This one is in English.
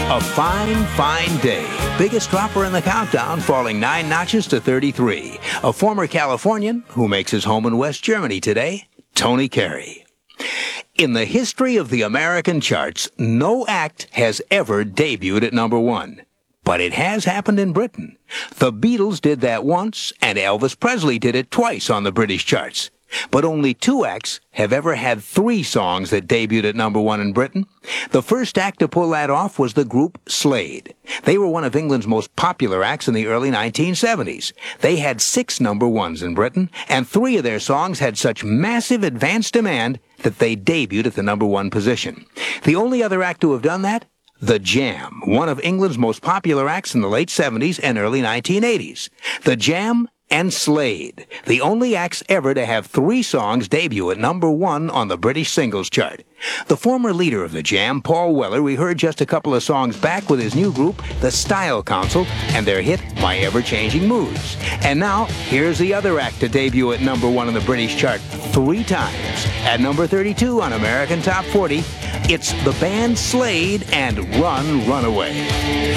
A fine, fine day. Biggest dropper in the countdown, falling 9 notches to 33. A former Californian who makes his home in West Germany today, Tony Carey. In the history of the American charts, no act has ever debuted at number 1. But it has happened in Britain. The Beatles did that once, and Elvis Presley did it twice on the British charts. But only 2 acts have ever had 3 songs that debuted at number 1 in Britain. The first act to pull that off was the group Slade. They were one of England's most popular acts in the early 1970s. They had 6 number 1s in Britain, and 3 of their songs had such massive advance demand that they debuted at the number 1 position. The only other act to have done that? The Jam, one of England's most popular acts in the late 70s and early 1980s. The Jam and Slade, the only acts ever to have 3 songs debut at number 1 on the British singles chart. The former leader of the Jam, Paul Weller, we heard just a couple of songs back with his new group, The Style Council, and their hit, My Ever-Changing Moods. And now, here's the other act to debut at number 1 on the British chart 3 times. At number 32 on American Top 40, it's the band Slade and Run, Run Away.